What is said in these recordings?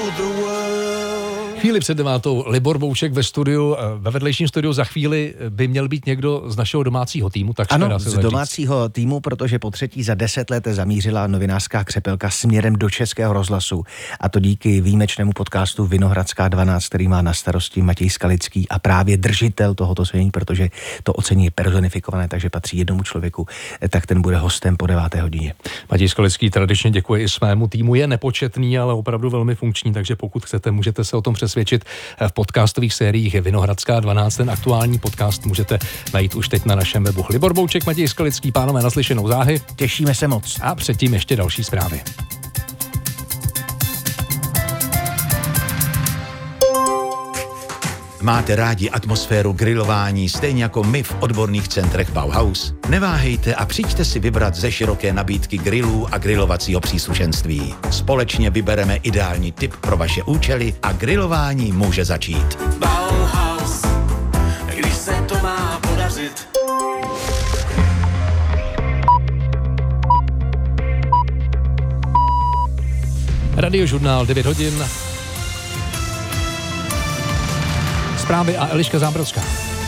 Chvíli před 9. Libor Bouček ve studiu, ve vedlejším studiu za chvíli by měl být někdo z našeho domácího týmu. Tak ano, z domácího týmu, protože po třetí za 10 let zamířila novinářská křepelka směrem do Českého rozhlasu. A to díky výjimečnému podcastu Vinohradská 12, který má na starosti Matěj Skalický a právě držitel tohoto ocenění, protože to ocenění je personifikované, takže patří jednomu člověku, tak ten bude hostem po 9. hodině. Matěj Skalický tradičně děkuje i svému týmu, je nepočetný, ale opravdu velmi funkční, takže pokud chcete, můžete se o tom přesvědčit v podcastových sériích Vinohradská 12. Ten aktuální podcast můžete najít už teď na našem webu. Libor Bouček, Matěj Skalický, pánové, naslyšenou záhy. Těšíme se moc. A předtím ještě další zprávy. Máte rádi atmosféru grilování stejně jako my v odborných centrech Bauhaus? Neváhejte a přijďte si vybrat ze široké nabídky grillů a grilovacího příslušenství. Společně vybereme ideální tip pro vaše účely a grilování může začít. Bauhaus, když se to má podařit. Radiožurnál 9 hodin. Zprávy a Eliška Zábrodská.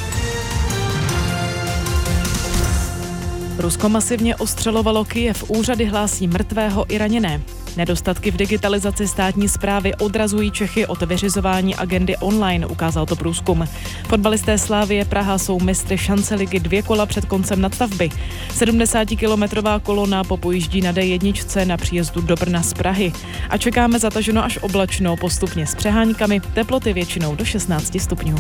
Rusko masivně ostřelovalo Kyjev, úřady hlásí mrtvého i raněné. Nedostatky v digitalizaci státní správy odrazují Čechy od vyřizování agendy online, ukázal to průzkum. Fotbalisté Slavie Praha jsou mistry šance ligy 2 kola před koncem nadstavby. 70kilometrová kolona popojíždí na D1 na příjezdu do Brna z Prahy. A čekáme zataženo až oblačno, postupně s přeháňkami, teploty většinou do 16 stupňů.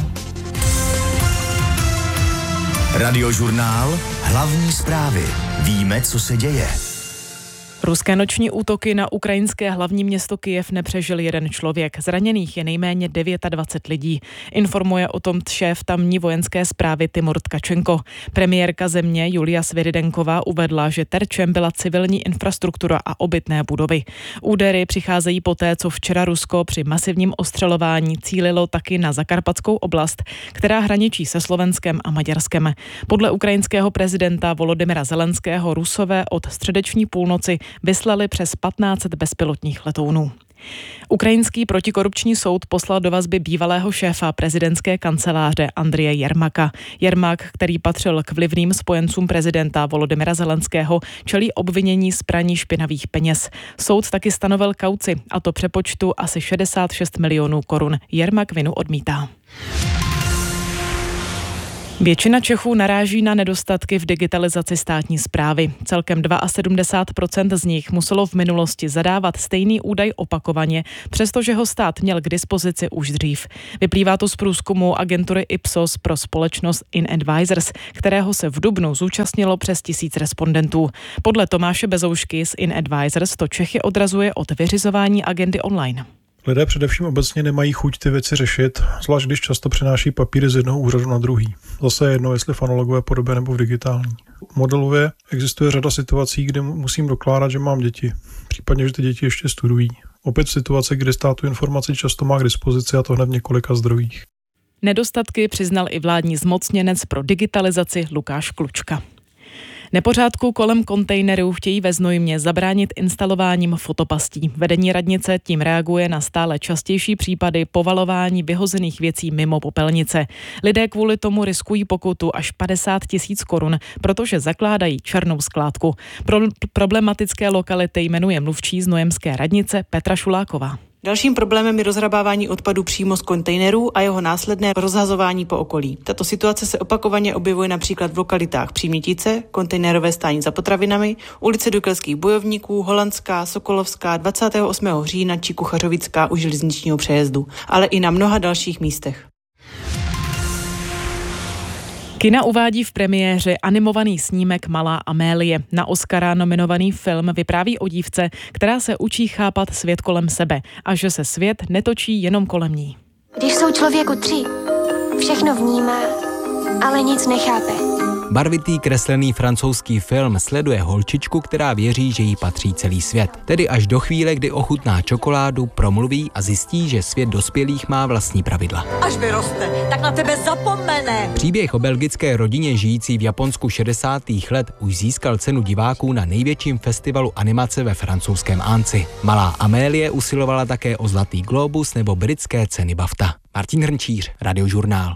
Radiožurnál, hlavní zprávy. Víme, co se děje. Ruské noční útoky na ukrajinské hlavní město Kyjev nepřežil jeden člověk. Zraněných je nejméně 29 lidí. Informuje o tom šéf tamní vojenské správy Timur Tkačenko. Premiérka země Julia Sviridenková uvedla, že terčem byla civilní infrastruktura a obytné budovy. Údery přicházejí poté, co včera Rusko při masivním ostřelování cílilo taky na Zakarpatskou oblast, která hraničí se Slovenskem a Maďarskem. Podle ukrajinského prezidenta Volodymyra Zelenského Rusové od středeční půlnoci vyslali přes 1500 bezpilotních letounů. Ukrajinský protikorupční soud poslal do vazby bývalého šéfa prezidentské kanceláře Andreje Jermaka. Jermak, který patřil k vlivným spojencům prezidenta Volodymyra Zelenského, čelí obvinění z praní špinavých peněz. Soud taky stanovil kauci, a to přepočtu asi 66 milionů korun. Jermak vinu odmítá. Většina Čechů naráží na nedostatky v digitalizaci státní správy. Celkem 72% z nich muselo v minulosti zadávat stejný údaj opakovaně, přestože ho stát měl k dispozici už dřív. Vyplývá to z průzkumu agentury Ipsos pro společnost InAdvisors, kterého se v dubnu zúčastnilo přes 1000 respondentů. Podle Tomáše Bezoušky z InAdvisors to Čechy odrazuje od vyřizování agendy online. Lidé především obecně nemají chuť ty věci řešit, zvlášť když často přenáší papíry z jednoho úřadu na druhý. Zase je jedno, jestli v analogové podobě nebo v digitální. Modelově existuje řada situací, kde musím dokládat, že mám děti, případně, že ty děti ještě studují. Opět situace, kdy stát tu informaci často má k dispozici, a to hned v několika zdrojích. Nedostatky přiznal i vládní zmocněnec pro digitalizaci Lukáš Klučka. Nepořádku kolem kontejnerů chtějí ve Znojmě zabránit instalováním fotopastí. Vedení radnice tím reaguje na stále častější případy povalování vyhozených věcí mimo popelnice. Lidé kvůli tomu riskují pokutu až 50 000 korun, protože zakládají černou skládku. Problematické lokality jmenuje mluvčí znojemské radnice Petra Šuláková. Dalším problémem je rozhrabávání odpadu přímo z kontejnerů a jeho následné rozhazování po okolí. Tato situace se opakovaně objevuje například v lokalitách Přímětice, kontejnerové stání za potravinami, ulice Dukelských bojovníků, Holandská, Sokolovská, 28. října či Kuchařovická u železničního přejezdu, ale i na mnoha dalších místech. Kina uvádí v premiéře animovaný snímek Malá Amélie. Na Oscara nominovaný film vypráví o dívce, která se učí chápat svět kolem sebe a že se svět netočí jenom kolem ní. Když jsou člověku 3, všechno vnímá, ale nic nechápe. Barvitý kreslený francouzský film sleduje holčičku, která věří, že jí patří celý svět. Tedy až do chvíle, kdy ochutná čokoládu, promluví a zjistí, že svět dospělých má vlastní pravidla. Až vyroste, tak na tebe zapomene. Příběh o belgické rodině žijící v Japonsku 60. let už získal cenu diváků na největším festivalu animace ve francouzském Annecy. Malá Amélie usilovala také o Zlatý glóbus nebo britské ceny BAFTA. Martin Hrnčíř, Radiožurnál.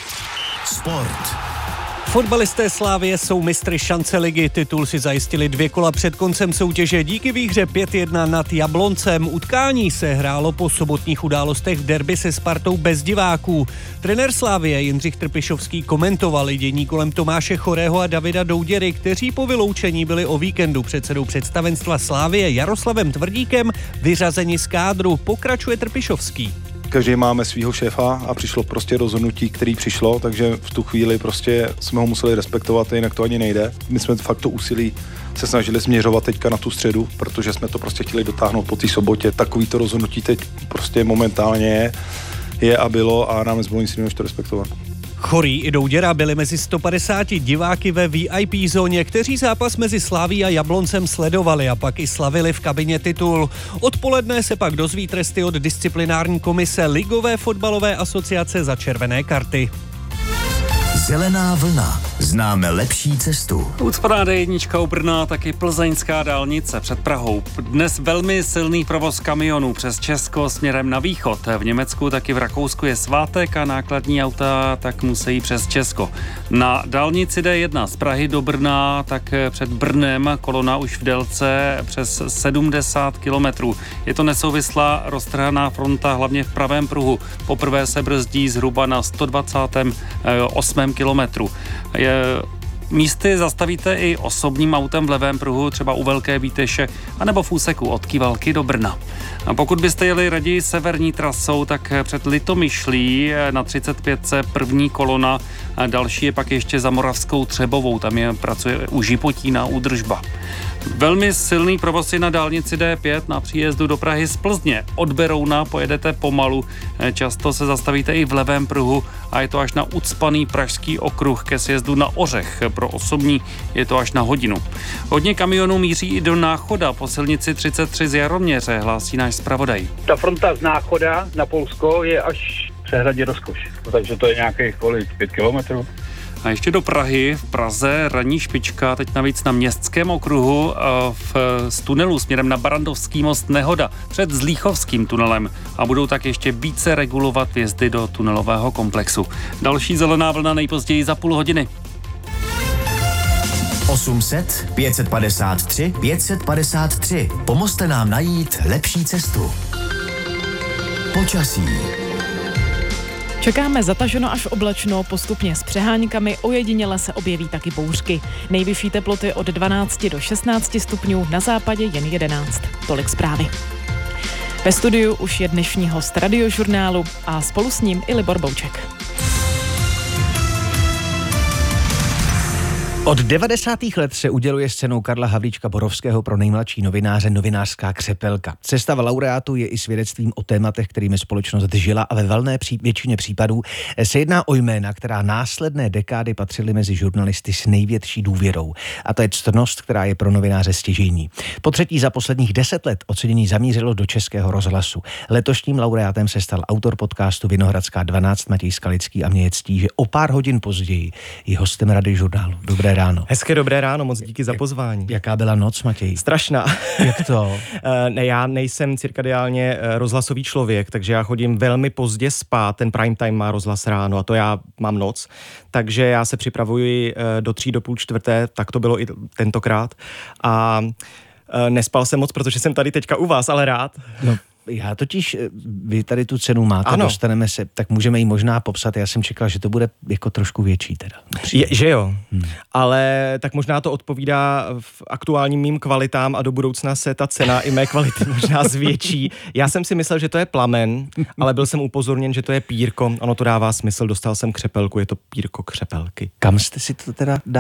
Sport. Fotbalisté Slavie jsou mistry šance ligy. Titul si zajistili 2 kola před koncem soutěže díky výhře 5-1 nad Jabloncem. Utkání se hrálo po sobotních událostech v derby se Spartou bez diváků. Trenér Slavie Jindřich Trpišovský komentoval dění kolem Tomáše Chorého a Davida Douděry, kteří po vyloučení byli o víkendu předsedou představenstva Slavie Jaroslavem Tvrdíkem vyřazeni z kádru. Pokračuje Trpišovský. Každý máme svýho šéfa a přišlo prostě rozhodnutí, který přišlo, takže v tu chvíli prostě jsme ho museli respektovat, jinak to ani nejde. My jsme fakt to úsilí se snažili směřovat teďka na tu středu, protože jsme to prostě chtěli dotáhnout po té sobotě. Takový to rozhodnutí teď prostě momentálně je a bylo a nám nezbylo nic jiného, než to respektovat. Chorý i Douděra byli mezi 150 diváky ve VIP zóně, kteří zápas mezi Slaví a Jabloncem sledovali a pak i slavili v kabině titul. Odpoledne se pak dozví tresty od disciplinární komise Ligové fotbalové asociace za červené karty. Zelená vlna. Známe lepší cestu. Ucpaná D1 u Brna, taky plzeňská dálnice před Prahou. Dnes velmi silný provoz kamionů přes Česko směrem na východ. V Německu, taky v Rakousku je svátek a nákladní auta tak musí přes Česko. Na dálnici D1 z Prahy do Brna, tak před Brnem kolona už v délce přes 70 kilometrů. Je to nesouvislá roztrhaná fronta, hlavně v pravém pruhu. Poprvé se brzdí zhruba na 128 kilometru. Místy zastavíte i osobním autem v levém pruhu, třeba u Velké Bíteše, anebo v úseku od Kivalky do Brna. A pokud byste jeli raději severní trasou, tak před Litomyšlí na 35 první kolona, a další je pak ještě za Moravskou Třebovou, tam pracuje u Žipotína údržba. Velmi silný provoz je na dálnici D5 na příjezdu do Prahy z Plzně. Od Berouna pojedete pomalu, často se zastavíte i v levém pruhu a je to až na ucpaný pražský okruh ke sjezdu na Ořech. Pro osobní je to až na hodinu. Hodně kamionů míří i do Náchoda po silnici 33 z Jaroměře, hlásí náš zpravodaj. Ta fronta z Náchoda na Polsko je až v přehradě Rozkoš, takže to je nějakých 5 kilometrů. A ještě do Prahy, v Praze ranní špička, teď navíc na Městském okruhu z tunelu směrem na Barandovský most nehoda před Zlíchovským tunelem a budou tak ještě více regulovat vjezdy do tunelového komplexu. Další zelená vlna nejpozději za půl hodiny. 800 553 553. Pomozte nám najít lepší cestu. Počasí. Čekáme zataženo až oblačno, postupně s přeháňkami, ojediněle se objeví taky bouřky. Nejvyšší teploty od 12 do 16 stupňů, na západě jen 11. Tolik zprávy. Ve studiu už je dnešní host Radiožurnálu a spolu s ním i Libor Bouček. Od 90. let se uděluje s cenou Karla Havlíčka Borovského pro nejmladší novináře Novinářská křepelka. Sestava laureátů je i svědectvím o tématech, kterými společnost žila a ve valné většině případů se jedná o jména, která následné dekády patřily mezi žurnalisty s největší důvěrou. A to je ctnost, která je pro novináře stěžejní. Po třetí za posledních 10 let ocenění zamířilo do Českého rozhlasu. Letošním laureátem se stal autor podcastu Vinohradská 12 Matěj Skalický a mě je ctí, že o pár hodin později je hostem Radiožurnálu. Dobré ráno. Hezké dobré ráno, moc díky za pozvání. Jaká byla noc, Matěj? Strašná. Jak to? Ne, já nejsem cirkadiálně rozhlasový člověk, takže já chodím velmi pozdě spát, ten prime time má rozhlas ráno a to já mám noc, takže já se připravuji do 3 do půl čtvrté, tak to bylo i tentokrát a nespal jsem moc, protože jsem tady teďka u vás, ale rád. No. Já totiž, vy tady tu cenu máte, ano. Dostaneme se, tak můžeme ji možná popsat, já jsem čekal, že to bude jako trošku větší teda. Že jo, ale tak možná to odpovídá v aktuálním mým kvalitám a do budoucna se ta cena i mé kvality možná zvětší. Já jsem si myslel, že to je plamen, ale byl jsem upozorněn, že to je pírko, ono to dává smysl, dostal jsem křepelku, je to pírko křepelky. Kam jste si to teda dal?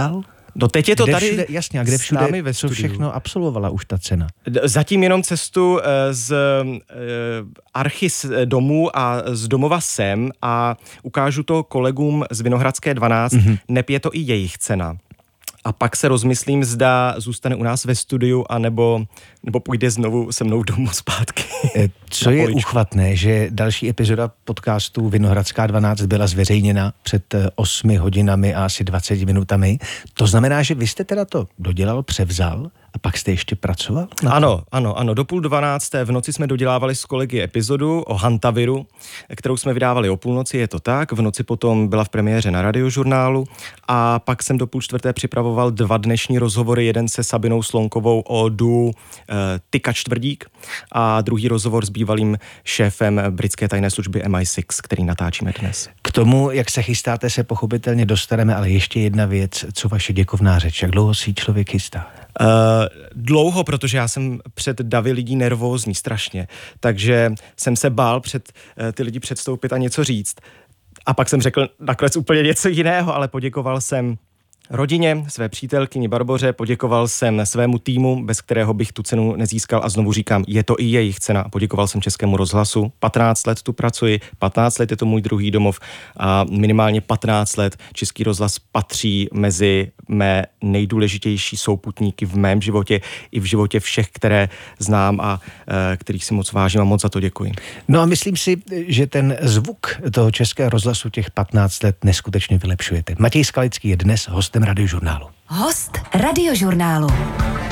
No teď je to kde tady všude, jasně, a kde všude, co všechno absolvovala už ta cena? Zatím jenom cestu z Archy domů a z domova sem a ukážu to kolegům z Vinohradské 12, neb je to i jejich cena. A pak se rozmyslím, zda zůstane u nás ve studiu, nebo půjde znovu se mnou domů zpátky. Co je uchvatné, že další epizoda podcastu Vinohradská 12 byla zveřejněna před 8 hodinami a asi 20 minutami. To znamená, že vy jste teda to dodělal, převzal a pak jste ještě pracoval? Ano. Do 11:30 v noci jsme dodělávali s kolegy epizodu o hantaviru, kterou jsme vydávali o půlnoci, je to tak. V noci potom byla v premiéře na Radiožurnálu a pak jsem do 3:30 připravoval 2 dnešní rozhovory, jeden se Sabinou Slonkovou o duu Tykač Tvrdík a druhý rozhovor s bývalým šéfem britské tajné služby MI6, který natáčíme dnes. K tomu, jak se chystáte, se pochopitelně dostaneme, ale ještě jedna věc, co vaše děkovná řeč, jak dlouho si člověk chystá? Dlouho, protože já jsem před davy lidí nervózní strašně, takže jsem se bál před ty lidi předstoupit a něco říct. A pak jsem řekl nakonec úplně něco jiného, ale poděkoval jsem rodině, své přítelkyni Barboře, poděkoval jsem svému týmu, bez kterého bych tu cenu nezískal a znovu říkám, je to i jejich cena. Poděkoval jsem Českému rozhlasu, 15 let tu pracuji, 15 let je to můj druhý domov a minimálně 15 let Český rozhlas patří mezi mé nejdůležitější souputníky v mém životě i v životě všech, které znám a kterých si moc vážím a moc za to děkuji. No a myslím si, že ten zvuk toho Českého rozhlasu těch 15 let neskutečně vylepšujete. Matěj Skalický je dnes hostem Radiožurnálu. Host Radiožurnálu.